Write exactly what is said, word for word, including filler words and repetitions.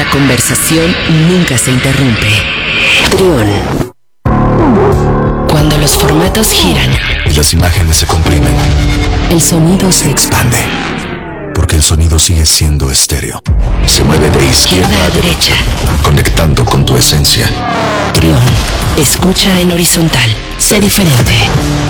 la conversación nunca se interrumpe. Trión. Cuando los formatos giran y las imágenes se comprimen, el sonido se expande. Porque el sonido sigue siendo estéreo. Se mueve de izquierda a derecha, conectando con tu esencia. Trión. Escucha en horizontal. Sé diferente.